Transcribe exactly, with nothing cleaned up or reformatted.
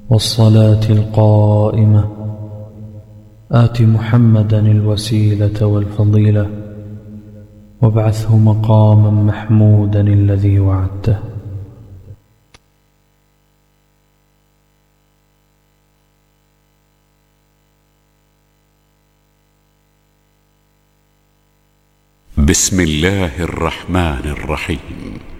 والصلاة القائمة آت محمدا الوسيلة والفضيلة وابعثه مقاما محمودا الذي وعدته. بسم الله الرحمن الرحيم.